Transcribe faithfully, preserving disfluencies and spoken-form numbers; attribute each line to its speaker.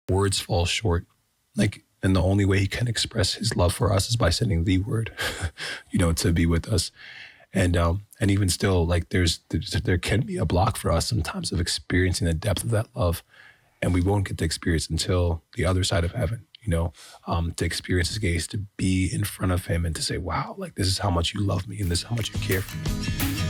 Speaker 1: words fall short. Like, and the only way he can express his love for us is by sending the word, you know, to be with us. And um, and even still, like there's, there's there can be a block for us sometimes of experiencing the depth of that love, and we won't get to experience until the other side of heaven. You know, um, to experience His gaze, to be in front of Him, and to say, "Wow, like this is how much you love me, and this is how much you care for me."